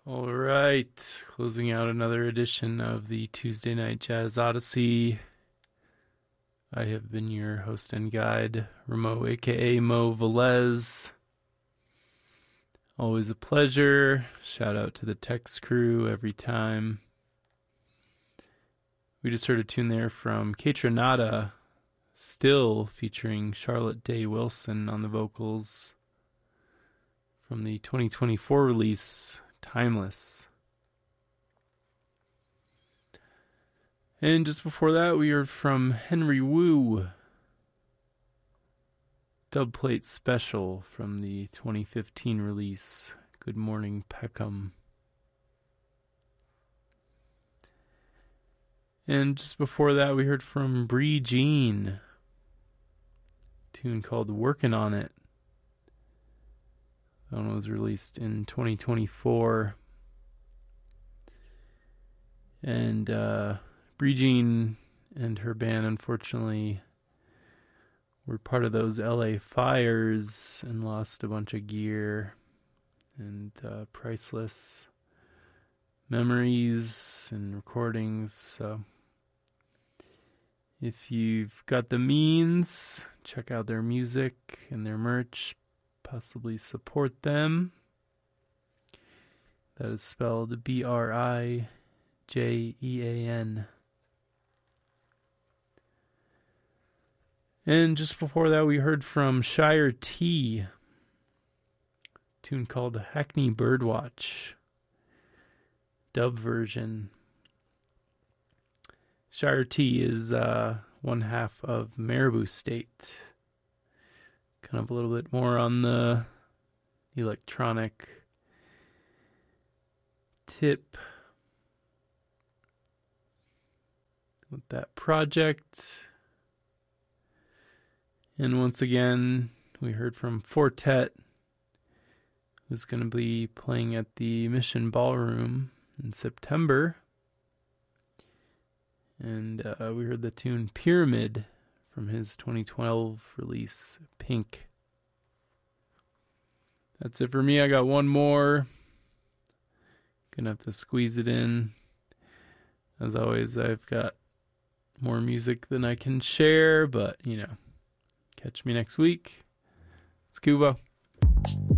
All right, closing out another edition of the Tuesday Night Jazz Odyssey. I have been your host and guide, Ramo, aka Mo Velez. Always a pleasure. Shout out to the Tex crew every time. We just heard a tune there from Kaytranada, Still, featuring Charlotte Day Wilson on the vocals, from the 2024 release, Timeless. And just before that, we heard from Henry Wu, Dubplate Special from the 2015 release, Good Morning Peckham. And just before that, we heard from Bree Jean, a tune called Workin' On It. That one was released in 2024. And Bree Jean and her band, unfortunately, were part of those LA fires and lost a bunch of gear and priceless memories and recordings. So if you've got the means, check out their music and their merch. Possibly support them. That is spelled Brijean. And just before that, we heard from Shire T, a tune called Hackney Birdwatch, dub version. Shire T is one half of Marabou State. Kind of a little bit more on the electronic tip with that project. And once again, we heard from Fortet, who's going to be playing at the Mission Ballroom in September. And we heard the tune Pyramid from his 2012 release, Pink. That's it for me. I got one more. Gonna have to squeeze it in. As always, I've got more music than I can share, but, catch me next week. It's Kubo.